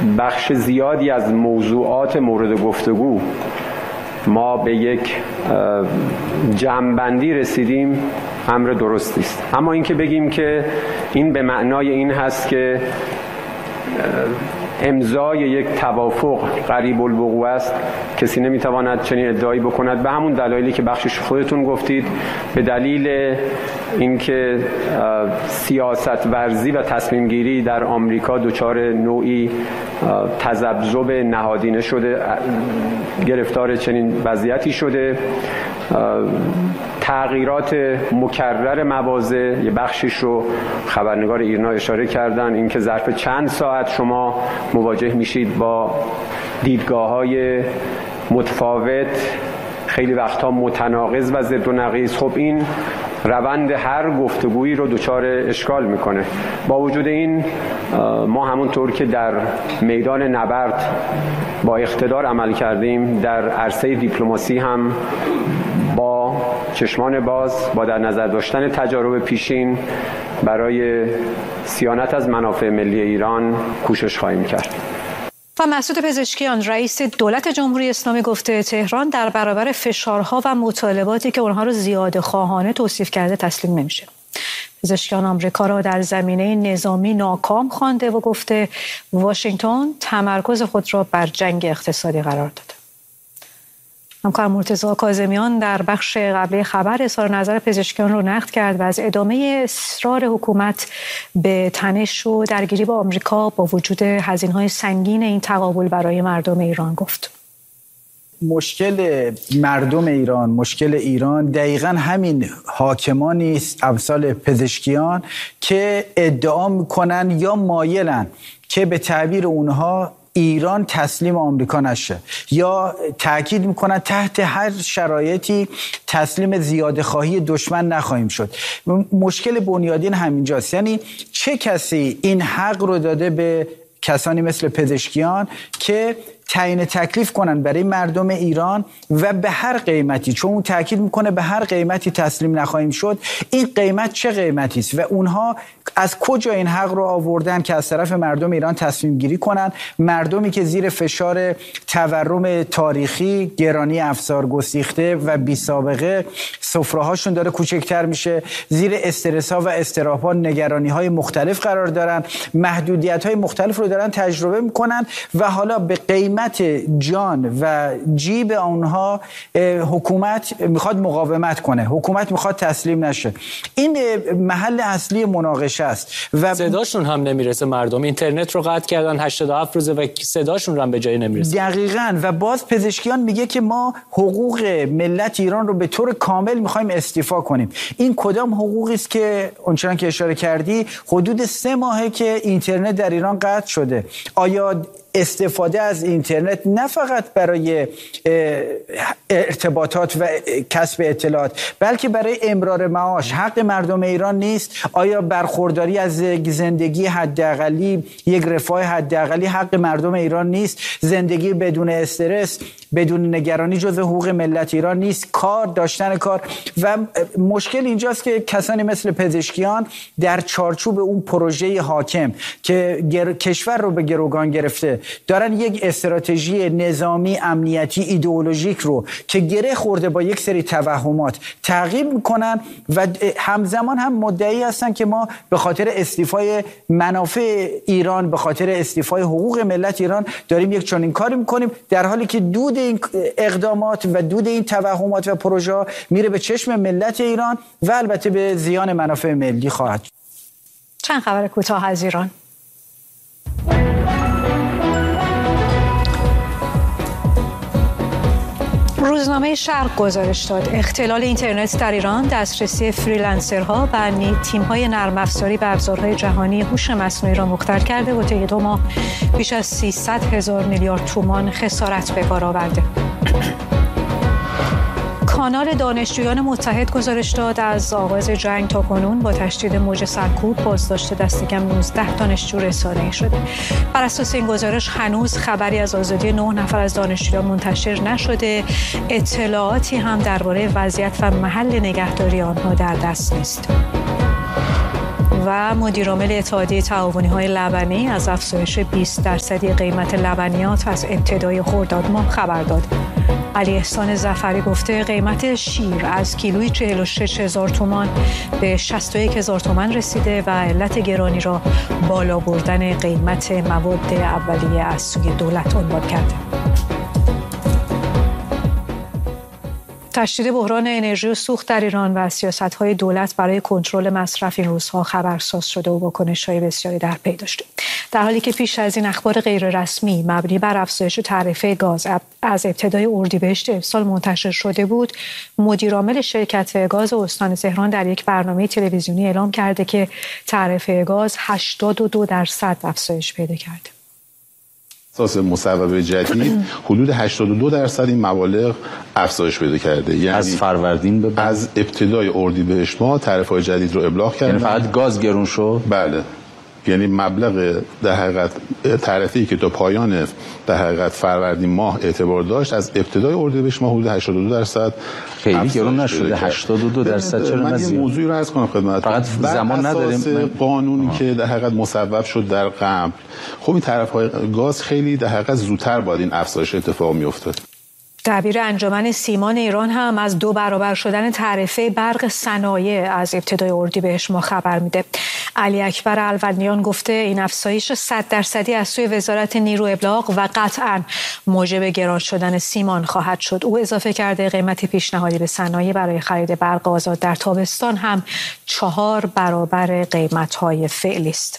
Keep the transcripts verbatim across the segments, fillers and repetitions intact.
بخش زیادی از موضوعات مورد گفتگو ما به یک جمع‌بندی رسیدیم امر درستی است. اما اینکه بگیم که این به معنای این هست که امضای یک توافق قریب الوقوع است، کسی نمیتواند چنین ادعایی بکند، به همون دلایلی که بخشش خودتون گفتید، به دلیل اینکه سیاست ورزی و تصمیم گیری در آمریکا دچار نوعی تذبذب نهادینه شده، گرفتار چنین وضعیتی شده، تغییرات مکرر مواضع، یه بخشش رو خبرنگار ایرنا اشاره کردن، اینکه ظرف چند ساعت شما مواجه میشید با دیدگاه‌های متفاوت، خیلی وقتها متناقض و ضد و نقیض. خب این روند هر گفتگویی رو دچار اشکال میکنه. با وجود این ما همونطور که در میدان نبرد با اقتدار عمل کردیم، در عرصه دیپلماسی هم با چشمان باز، با در نظر داشتن تجارب پیشین برای صیانت از منافع ملی ایران کوشش خواهیم کرد. و مسعود پزشکیان رئیس دولت جمهوری اسلامی گفته تهران در برابر فشارها و مطالباتی که اونها رو زیاده خواهانه توصیف کرده تسلیم نمیشه. پزشکیان آمریکا را در زمینه نظامی ناکام خوانده و گفته واشنگتن تمرکز خود را بر جنگ اقتصادی قرار داده. همکار مرتضی کاظمیان در بخش قبلی خبر اظهار نظر پزشکیان رو نقد کرد و از ادامه اصرار حکومت به تنش و درگیری با آمریکا با وجود هزینه‌های سنگین این تقابل برای مردم ایران گفت. مشکل مردم ایران، مشکل ایران دقیقاً همین حاکمانی است امثال پزشکیان که ادعا میکنن یا مایلن که به تعبیر اونها ایران تسلیم آمریکا نشه، یا تاکید میکنن تحت هر شرایطی تسلیم زیاده خواهی دشمن نخواهیم شد. مشکل بنیادین همینجاست. یعنی چه کسی این حق رو داده به کسانی مثل پزشکیان که تعیین تکلیف کنن برای مردم ایران و به هر قیمتی، چون اون تاکید میکنه به هر قیمتی تسلیم نخواهیم شد، این قیمت چه قیمتی است و اونها از کجا این حق رو آوردن که از طرف مردم ایران تصمیم گیری کنن؟ مردمی که زیر فشار تورم تاریخی، گرانی افزار گسیخته و بی سابقه سفره‌هاشون داره کوچکتر میشه، زیر استرس ها و اضطراب ها، نگرانی های مختلف قرار دارن، محدودیت های مختلف رو دارن تجربه میکنن و حالا به قیمت جان و جیب اونها حکومت میخواد مقاومت کنه، حکومت میخواد تسلیم نشه. این محل اصلی مناقشه است و صداشون هم نمیرسه. مردم اینترنت رو قطع کردن هشتاد و هفت روزه و صداشون هم به جایی نمیرسه. دقیقاً. و باز پزشکیان میگه که ما حقوق ملت ایران رو به طور کامل میخوایم استیفا کنیم. این کدام حقوقی است که اونچنان که اشاره کردی حدود سه ماهه که اینترنت در ایران قطع شده؟ آیا استفاده از اینترنت نه فقط برای ارتباطات و کسب اطلاعات بلکه برای امرار معاش حق مردم ایران نیست؟ آیا برخورداری از زندگی حداقلی، یک رفاه حداقلی حق مردم ایران نیست؟ زندگی بدون استرس، بدون نگرانی جزء حقوق ملت ایران نیست؟ کار، داشتن کار. و مشکل اینجاست که کسانی مثل پزشکیان در چارچوب اون پروژه حاکم که گر... کشور رو به گروگان گرفته دارن یک استراتژی نظامی، امنیتی، ایدئولوژیک رو که گره خورده با یک سری توهمات تعقیب میکنن و همزمان هم مدعی هستن که ما به خاطر استیفای منافع ایران، به خاطر استیفای حقوق ملت ایران داریم یک چنین کاری میکنیم، در حالی که دود این اقدامات و دود این توهمات و پروژه میره به چشم ملت ایران و البته به زیان منافع ملی خواهد. چند خبر کوتاه از ایران. روزنامه شرق گزارش داد اختلال اینترنت در ایران دسترسی فریلنسرها و تیم‌های نرم افزاری به ابزارهای جهانی هوش مصنوعی را مختل کرده و طی دو ماه بیش از سیصد هزار میلیارد تومان خسارت به بار آورده. کانال دانشجویان متحد گزارش داد از آغاز جنگ تا کنون با تشدید موج سرکوب بازداشت دست کم نوزده دانشجو رسانه‌ای شده. بر اساس این گزارش هنوز خبری از آزادی نه نفر از دانشجویان منتشر نشده. اطلاعاتی هم درباره وضعیت و محل نگهداری آنها در دست نیست. و مدیرعامل اتحادیه تعاونی‌های لبنی از افزایش بیست درصدی قیمت لبنیات از ابتدای خرداد ماه خبر داد. علی احسان ظفری گفته قیمت شیر از کیلویی چهل و شش هزار تومان به شصت و یک هزار تومان رسیده و علت گرانی را بالا بردن قیمت مواد اولیه از سوی دولت عنوان کرده. تشدید بحران انرژی و سوخت در ایران و سیاست‌های دولت برای کنترل مصرف این روزها خبرساز شده و واکنش‌های بسیاری در پی داشته. در حالی که پیش از این اخبار غیررسمی مبنی بر افزایش تعرفه گاز از ابتدای اردیبهشت امسال منتشر شده بود، مدیرعامل شرکت گاز استان تهران در یک برنامه تلویزیونی اعلام کرده که تعرفه گاز هشتاد و دو درصد افزایش پیدا کرده. اساس مصوبه جدید حدود هشتاد و دو درصد این مبالغ افزایش پیدا کرده. یعنی از فروردین به بعد از ابتدای اردیبهشت ماه تعرفه‌های جدید رو ابلاغ کردن. یعنی فقط گاز گرون شد؟ بله. یعنی مبلغ در حقیقت تعرفه‌ای که تا پایان در حقیقت فروردین ماه اعتبار داشت از ابتدای اردیبهشت ماه حدود هشتاد و دو درصد خیلی گرون نشده. هشتاد و دو درصد چرا من نزیاد؟ این موضوعی رو عرض کنم خدمت فقط زمان نداریم. قانونی آه. که در حقیقت مصوب شد در قبل، خب این تعرفه‌های گاز خیلی در حقیقت زودتر باید این افزایش اتفاق میافتاد. دبیر انجمن سیمان ایران هم از دو برابر شدن تعرفه برق صنایع از ابتدای اردیبهشت ماه خبر میده. علی اکبر الوندیان گفته این افزایش صد درصدی از سوی وزارت نیرو ابلاغ و قطعاً موجب گران شدن سیمان خواهد شد. او اضافه کرده قیمت پیشنهادی به صنایع برای خرید برق آزاد در تابستان هم چهار برابر قیمت‌های فعلی است.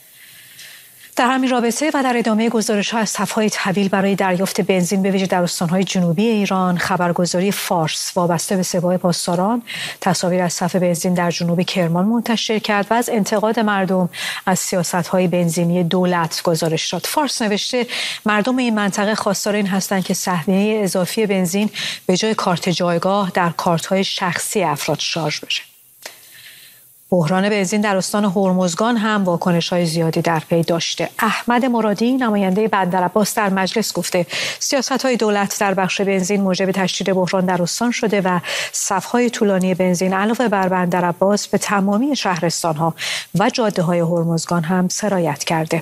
در همین رابطه و در ادامه گزارش‌ها از صف‌های طویل برای دریافت بنزین به ویژه در استان‌های جنوبی ایران، خبرگزاری فارس وابسته به سپاه پاسداران تصاویر از صف بنزین در جنوب کرمان منتشر کرد و از انتقاد مردم از سیاست‌های بنزینی دولت گزارش داد. فارس نوشته مردم این منطقه خواستار این هستند که سهمیه اضافی بنزین به جای کارت جایگاه در کارت‌های شخصی افراد شارژ بشه. بحران بنزین در استان هرمزگان هم واکنش‌های زیادی در پی داشته. احمد مرادی نماینده بندرعباس در مجلس گفته سیاست‌های دولت در بخش بنزین موجب تشدید بحران در استان شده و صف‌های طولانی بنزین علاوه بر بندرعباس به تمامی شهرستان‌ها و جاده‌های هرمزگان هم سرایت کرده.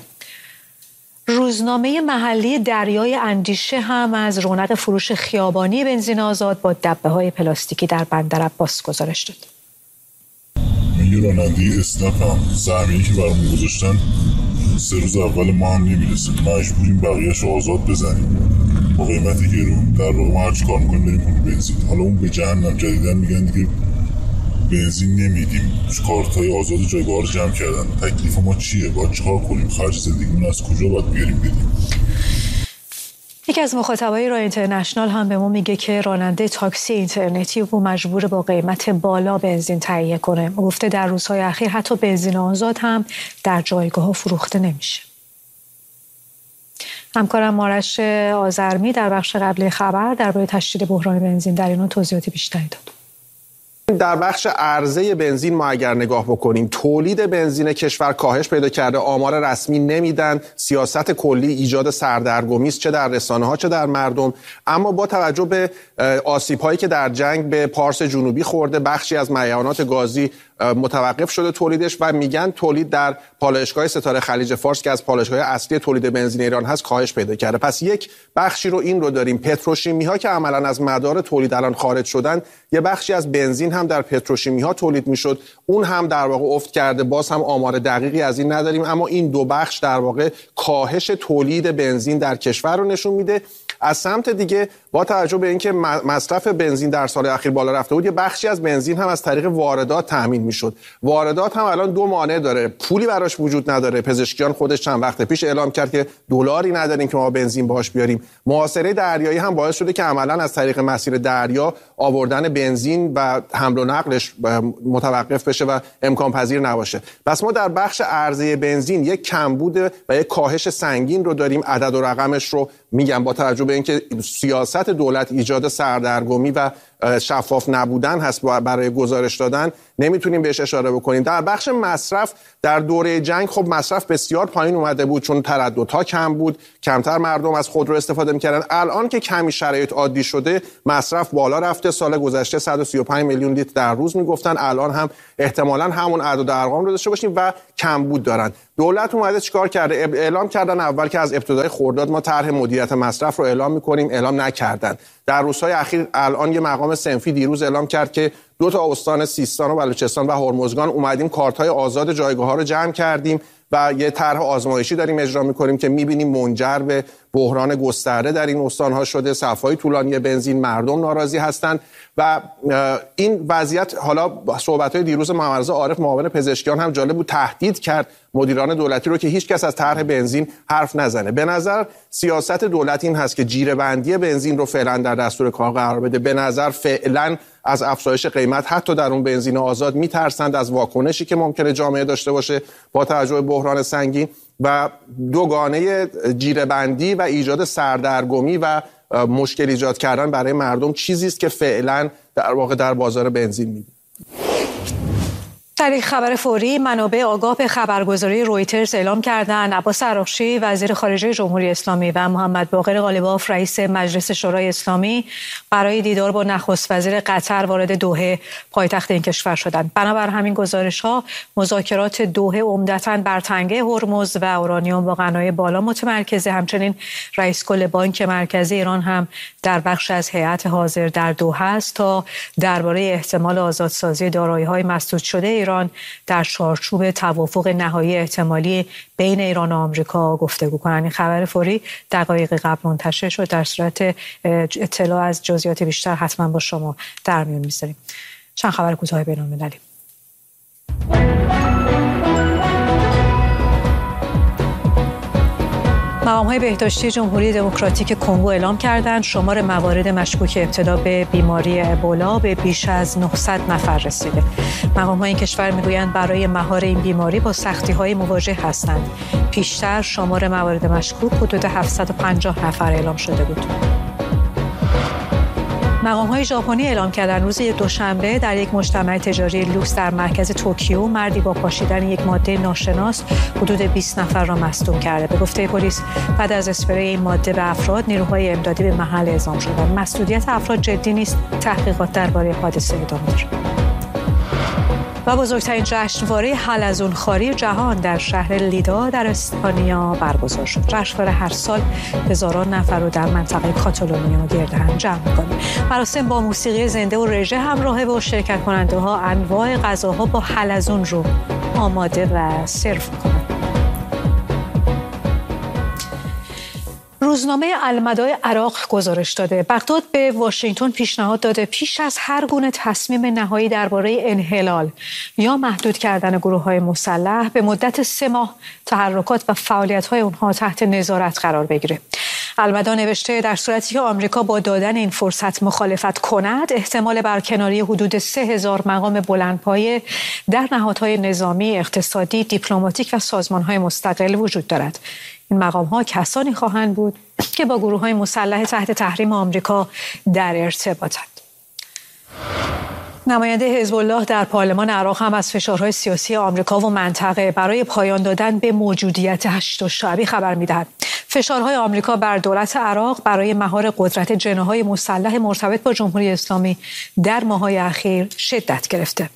روزنامه محلی دریای اندیشه هم از رونق فروش خیابانی بنزین آزاد با دبه‌های پلاستیکی در بندرعباس گزارش داد. یه راننده اسنپ هم سهمیه‌ای که برامون گذاشتن سه روز اول ما هم نمیرسه، مجبوریم بقیه‌اش آزاد بزنیم با قیمت گرون. در واقع ما هر چی کار می‌کنیم بریم پول بنزین. حالا اون به جهنم جدیدن میگن دیگه بنزین نمیدیم، کارت‌های آزاد جایگاه رو جمع کردن. تکلیف ما چیه؟ باید چیکار کنیم؟ خرج زندگیمون از کجا باید بیاریم بدیم؟ یکی از مخاطبای راه اینترنشنال هم به ما میگه که راننده تاکسی اینترنتی او مجبور با قیمت بالا بنزین تهیه کنه. او گفته در روزهای اخیر حتی بنزین آزاد هم در جایگاه فروخته نمیشه. همکارم مارش آذرمی در بخش قبلی خبر درباره تشدید بحران بنزین در ایران توضیحات بیشتری داد. در بخش عرضه بنزین ما اگر نگاه بکنیم، تولید بنزین کشور کاهش پیدا کرده، آمار رسمی نمیدن، سیاست کلی ایجاد سردرگمی است چه در رسانه‌ها چه در مردم. اما با توجه به آسیب‌هایی که در جنگ به پارس جنوبی خورده، بخشی از معیانات گازی متوقف شده تولیدش و میگن تولید در پالایشگاه ستاره خلیج فارس که از پالایشگاه اصلی تولید بنزین ایران هست کاهش پیدا کرده. پس یک بخشی رو این رو داریم. پتروشیمی‌ها که عملاً از مدار تولید الان خارج شدن، یه بخشی از بنزین هم در پتروشیمی‌ها تولید میشد، اون هم در واقع افت کرده. باز هم آمار دقیقی از این نداریم، اما این دو بخش در واقع کاهش تولید بنزین در کشور رو نشون میده. از سمت دیگه با توجه به اینکه مصرف بنزین در سال اخیر بالا رفته بود، یه بخشی از بنزین هم از طریق واردات تامین میشد. واردات هم الان دو مانع داره، پولی براش وجود نداره. پزشکیان خودش چند وقت پیش اعلام کرد که دلاری نداریم که ما بنزین باهاش بیاریم. محاصره دریایی هم باعث شده که عملاً از طریق مسیر دریا آوردن بنزین و حمل و نقلش متوقف بشه و امکان پذیر نباشه. پس ما در بخش عرضه بنزین یک کمبود و یک کاهش سنگین رو داریم. عدد و رقمش رو میگم با توجه به اینکه سیاست دولت ایجاد سردرگمی و شفاف نبودن هست برای گزارش دادن، نمیتونیم بهش اشاره بکنیم. در بخش مصرف در دوره جنگ خب مصرف بسیار پایین اومده بود چون ترددها کم بود، کمتر مردم از خودرو استفاده میکردن. الان که کمی شرایط عادی شده مصرف بالا رفته. سال گذشته صد و سی و پنج میلیون لیتر در روز میگفتن، الان هم احتمالاً همون اعداد ارقام رو داشته باشیم و کمبود دارن. دولت اومده چیکار کرده؟ اعلام کردن اول که از ابتدای خرداد ما طرح مدیریت مصرف رو اعلام میکنیم، اعلام نکردن. در روزهای اخیر الان یه مقام صنفی دیروز اعلام کرد که دو تا استان سیستان و بلوچستان و هرمزگان اومدیم کارت‌های آزاد جایگاه‌ها رو جمع کردیم و یه طرح آزمایشی داریم اجرا می‌کنیم که می‌بینیم منجر به بحران گسترده در این استان‌ها شده. صف‌های طولانی بنزین، مردم ناراضی هستند و این وضعیت حالا صحبت‌های دیروز محمد رضا عارف معاون پزشکیان هم جالب بود، تهدید کرد مدیران دولتی رو که هیچ کس از طرح بنزین حرف نزنه. به نظر سیاست دولت این هست که جیره‌بندی بنزین رو فعلا در دستور کار قرار بده. به نظر فعلا از افزایش قیمت حتی در اون بنزین آزاد میترسند، از واکنشی که ممکنه جامعه داشته باشه با توجه به بحران سنگین و دوگانه جیره‌بندی و ایجاد سردرگمی و مشکل ایجاد کردن برای مردم چیزی است که فعلا در واقع در بازار بنزین میبینیم. در یک خبر فوری، منابع آگاه به خبرگزاری رویترز اعلام کردند عباس عراقچی وزیر خارجه جمهوری اسلامی و محمد باقر غالیباف رئیس مجلس شورای اسلامی برای دیدار با نخست وزیر قطر وارد دوحه پایتخت این کشور شدند. بنابر همین گزارش‌ها مذاکرات دوحه عمدتاً بر تنگه هرمز و اورانیوم با غنای بالا متمرکزه. همچنین رئیس کل بانک مرکزی ایران هم در بخش از هیئت حاضر در دوحه است تا درباره احتمال آزادسازی دارایی‌های مسدود شده ایران در چارچوب توافق نهایی احتمالی بین ایران و آمریکا گفتگو کنند. این خبر فوری دقایق قبل منتشر شد. در صورت اطلاع از جزئیات بیشتر حتما با شما در میون می‌ذاریم. چند خبر کوتاه بین‌المللی. مقام‌های بهداشتی جمهوری دموکراتیک کنگو اعلام کردند شمار موارد مشکوک ابتلا به بیماری ابولا به بیش از نهصد نفر رسیده. مقام‌های این کشور میگویند برای مهار این بیماری با سختی‌های مواجه هستند. پیشتر شمار موارد مشکوک حدود هفتصد و پنجاه نفر اعلام شده بود. مقام‌های ژاپنی اعلام کردند روز دوشنبه در یک مجتمع تجاری لوکس در مرکز توکیو مردی با پاشیدن یک ماده ناشناس حدود بیست نفر را مصدوم کرده. به گفته پلیس بعد از اسپری این ماده به افراد، نیروهای امدادی به محل اعزام شدند. مسئولیت افراد جدی نیست. تحقیقات درباره حادثه ادامه دارد. و بزرگترین جشنواره حلزونخواری جهان در شهر لیدا در اسپانیا برگزار شد. جشنواره هر سال هزاران نفر رو در منطقه کاتالونیا گرد هم جمع می‌کنه. مراسم با موسیقی زنده و رژه همراهه و شرکت کننده ها انواع غذاها با حلزون رو آماده و سرو می‌کنند. روزنامه المدای عراق گزارش داده بغداد به واشنگتن پیشنهاد داده پیش از هر گونه تصمیم نهایی درباره انحلال یا محدود کردن گروه‌های مسلح به مدت سه ماه تحرکات و فعالیت‌های اونها تحت نظارت قرار بگیره. المدا نوشته در صورتی که آمریکا با دادن این فرصت مخالفت کند، احتمال برکناری حدود سه هزار مقام بلندپایه در نهادهای نظامی، اقتصادی، دیپلماتیک و سازمان‌های مستقل وجود دارد. این مقام‌ها کسانی خواهند بود که با گروه‌های مسلح تحت تحریم آمریکا در ارتباطند. نماینده حزب الله در پارلمان عراق هم از فشارهای سیاسی آمریکا و منطقه برای پایان دادن به موجودیت هشت شعبی خبر می‌دهد. فشارهای آمریکا بر دولت عراق برای مهار قدرت جناح‌های مسلح مرتبط با جمهوری اسلامی در ماه‌های اخیر شدت گرفته.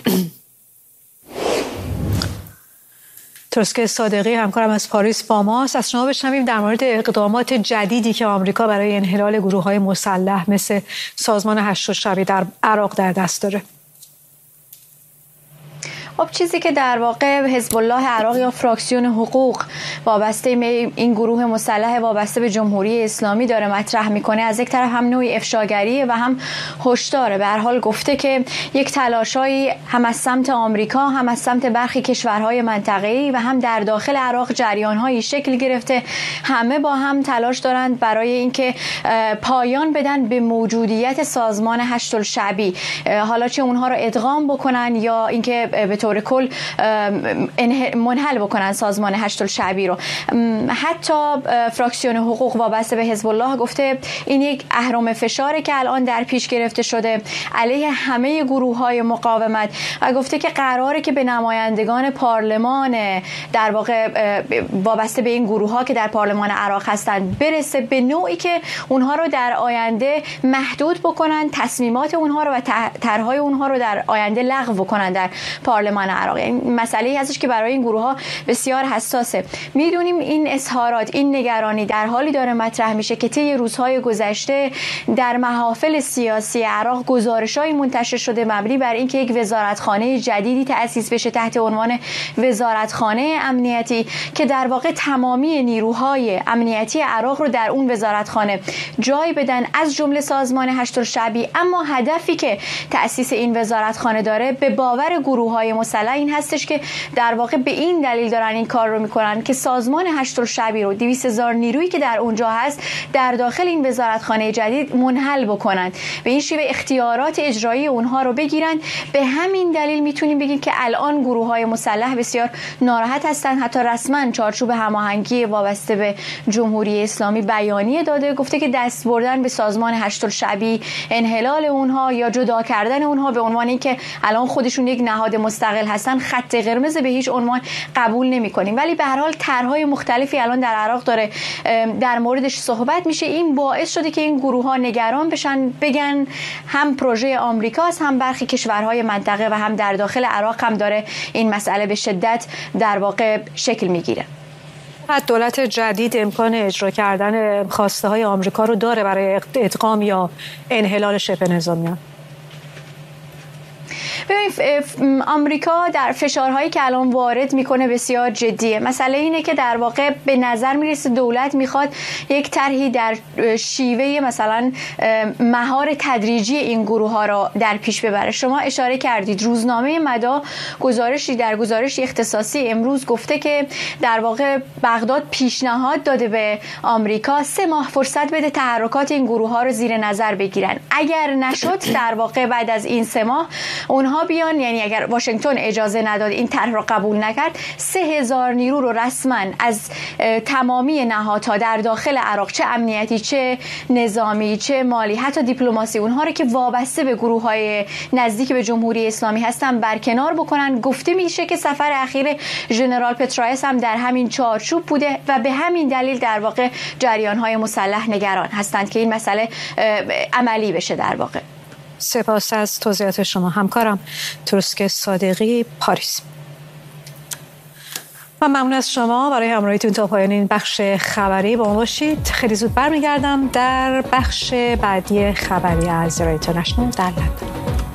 ترسک صادقی همکارم از پاریس با ماست. از شما بشنویم در مورد اقدامات جدیدی که آمریکا برای انحلال گروه‌های مسلح مثل سازمان هشت شعبی در عراق در دست داره. خب چیزی که در واقع حزب الله عراق یا فراکسیون حقوق وابسته این گروه مسلح وابسته به جمهوری اسلامی داره مطرح میکنه، از یک طرف هم نوعی افشاگریه و هم هشداره. به هر حال گفته که یک تلاشایی هم از سمت آمریکا هم از سمت برخی کشورهای منطقه‌ای و هم در داخل عراق جریان‌هایی شکل گرفته، همه با هم تلاش دارند برای اینکه پایان بدن به موجودیت سازمان هشت شعبی، حالا چه اونها رو ادغام بکنن یا اینکه به طور کل منحل بکنن سازمان هشت‌الشعبی رو. حتی فراکسیون حقوق وابسته به حزب الله گفته این یک اهرم فشاره که الان در پیش گرفته شده علیه همه گروه‌های مقاومت و گفته که قراره که به نمایندگان پارلمان در واقع وابسته به این گروه‌ها که در پارلمان عراق هستند برسه به نوعی که اونها رو در آینده محدود بکنن، تصمیمات اونها رو و طرح‌های اونها رو در آینده لغو بکنن در پارلمان عراق. این مسئله‌ای هستش که برای این گروه‌ها بسیار حساسه. میدونیم این اظهارات، این نگرانی در حالی داره مطرح میشه که طی روزهای گذشته در محافل سیاسی عراق گزارش‌های منتشر شده مبنی بر اینکه یک وزارتخانه جدیدی تأسیس بشه تحت عنوان وزارتخانه امنیتی که در واقع تمامی نیروهای امنیتی عراق رو در اون وزارتخانه جای بدن از جمله سازمان هشت‌الشعبی. اما هدفی که تأسیس این وزارتخانه داره به باور گروه‌های مسلح این هستش که در واقع به این دلیل دارن این کار رو میکنن که سازمان هشت‌الشعبی رو دویست هزار نیرویی که در اونجا هست در داخل این وزارتخانه جدید منحل بکنن، به این شیوه اختیارات اجرایی اونها رو بگیرن. به همین دلیل میتونیم بگیم که الان گروه‌های مسلح بسیار ناراحت هستن. حتی رسما چارچوب هماهنگی وابسته به جمهوری اسلامی بیانیه داده، گفته که دست بردن به سازمان هشت‌الشعبی، انحلال اونها یا جدا کردن اونها به عنوان اینکه الان خودشون یک نهاد مستقل هستن خط قرمز به هیچ عنوان قبول نمی‌کنیم. ولی به هر حال طرح‌های مختلفی الان در عراق داره در موردش صحبت میشه. این باعث شده که این گروه‌ها نگران بشن، بگن هم پروژه آمریکاست، هم برخی کشورهای منطقه و هم در داخل عراق هم داره این مسئله به شدت در واقع شکل میگیره. دولت جدید امکان اجرا کردن خواسته های آمریکا رو داره برای ادغام یا انحلال شبه نظامیان؟ ببین آمریکا در فشارهایی که الان وارد میکنه بسیار جدیه. مسئله اینه که در واقع به نظر میرسه دولت میخواد یک طرحی در شیوه مثلا مهار تدریجی این گروه ها را در پیش ببره. شما اشاره کردید روزنامه مدا گزارشی در گزارشی اختصاصی امروز گفته که در واقع بغداد پیشنهاد داده به آمریکا سه ماه فرصت بده تحرکات این گروه ها رو زیر نظر بگیرن. اگر نشد در واقع بعد از این سه ماه اونها بیان، یعنی اگر واشنگتن اجازه نداد این طرح رو قبول نکرد، سه هزار نیرو رو رسما از تمامی نهادها در داخل عراق چه امنیتی چه نظامی چه مالی حتی دیپلماسی اونها رو که وابسته به گروه‌های نزدیک به جمهوری اسلامی هستن برکنار بکنن. گفته میشه که سفر اخیر ژنرال پترایس هم در همین چارچوب بوده و به همین دلیل در واقع جریان‌های مسلح نگران هستند که این مسئله عملی بشه در واقع. سپاس از توضیحات شما. همکارم تروسک صادقی، پاریس. من ممنون از شما برای همراهیتون تا پایان این بخش خبری. با ما باشید. خیلی زود برمیگردم در بخش بعدی خبری از ایران اینترنشنال در لندن.